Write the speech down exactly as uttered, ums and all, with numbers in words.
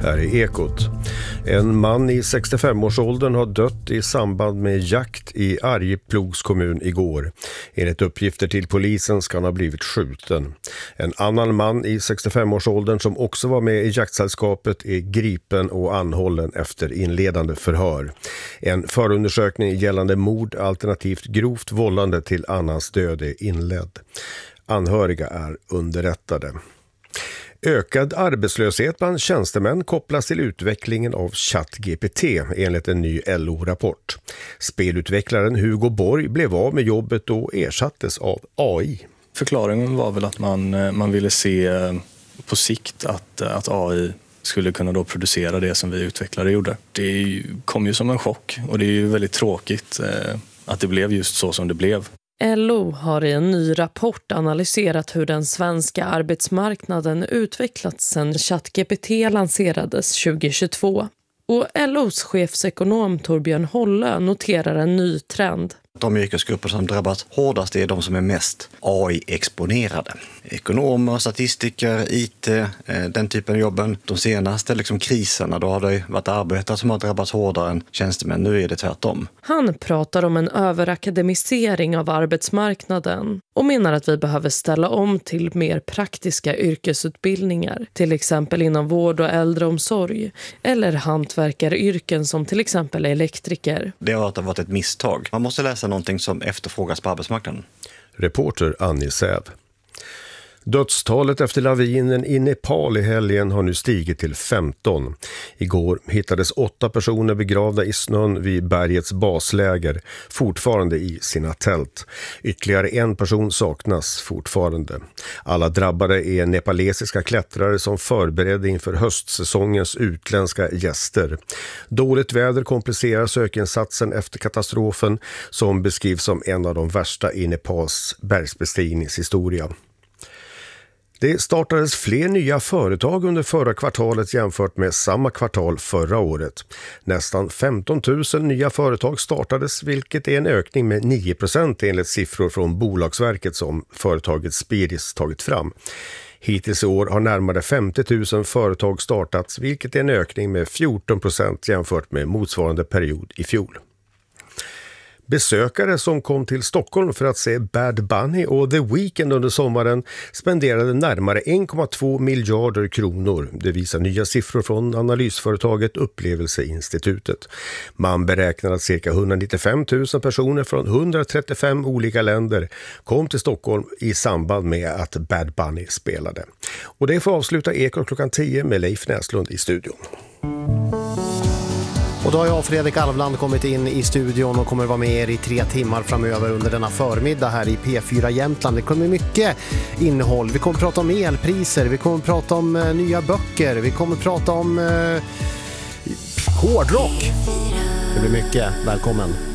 Här är Ekot. En man i sextiofem-årsåldern har dött i samband med jakt i Arjeplogs kommun igår. Enligt uppgifter till polisen ska han ha blivit skjuten. En annan man i sextiofem-årsåldern som också var med i jaktsällskapet är gripen och anhållen efter inledande förhör. En förundersökning gällande mord alternativt grovt vållande till annans död är inledd. Anhöriga är underrättade. Ökad arbetslöshet bland tjänstemän kopplas till utvecklingen av ChatGPT enligt en ny L O-rapport. Spelutvecklaren Hugo Borg blev av med jobbet och ersattes av A I. Förklaringen var väl att man, man ville se på sikt att, att A I skulle kunna då producera det som vi utvecklare gjorde. Det kom ju som en chock och det är ju väldigt tråkigt att det blev just så som det blev. L O har i en ny rapport analyserat hur den svenska arbetsmarknaden utvecklats sedan ChatGPT lanserades tjugohundratjugotvå. Och L O:s chefsekonom Torbjörn Hollö noterar en ny trend. De yrkesgrupper som drabbas hårdast är de som är mest A I-exponerade. Ekonomer, statistiker, I T, den typen av jobben. De senaste liksom, kriserna då har det varit arbetare som har drabbats hårdare än tjänstemän. Nu är det tvärtom. Han pratar om en överakademisering av arbetsmarknaden och menar att vi behöver ställa om till mer praktiska yrkesutbildningar. Till exempel inom vård och äldreomsorg eller hantverkaryrken som till exempel elektriker. Det har varit ett misstag. Man måste läsa någonting som efterfrågas på arbetsmarknaden. Reporter Annie Säv. Dödstalet efter lavinen i Nepal i helgen har nu stigit till femton. Igår hittades åtta personer begravda i snön vid bergets basläger, fortfarande i sina tält. Ytterligare en person saknas fortfarande. Alla drabbade är nepalesiska klättrare som förberedde inför höstsäsongens utländska gäster. Dåligt väder komplicerar sökinsatsen efter katastrofen som beskrivs som en av de värsta i Nepals bergsbestigningshistoria. Det startades fler nya företag under förra kvartalet jämfört med samma kvartal förra året. Nästan femton tusen nya företag startades, vilket är en ökning med nio procent enligt siffror från Bolagsverket som företaget Spiris tagit fram. Hittills i år har närmare femtio tusen företag startats, vilket är en ökning med fjorton procent jämfört med motsvarande period i fjol. Besökare som kom till Stockholm för att se Bad Bunny och The Weeknd under sommaren spenderade närmare en komma två miljarder kronor. Det visar nya siffror från analysföretaget Upplevelseinstitutet. Man beräknar att cirka etthundranittiofem tusen personer från etthundratrettiofem olika länder kom till Stockholm i samband med att Bad Bunny spelade. Och det får avsluta Ekot klockan tio med Leif Näslund i studion. Och då har jag och Fredrik Alvland kommit in i studion och kommer vara med er i tre timmar framöver under denna förmiddag här i P fyra Jämtland. Det kommer mycket innehåll. Vi kommer prata om elpriser, vi kommer prata om uh, nya böcker, vi kommer prata om uh, hårdrock. Det blir mycket. Välkommen.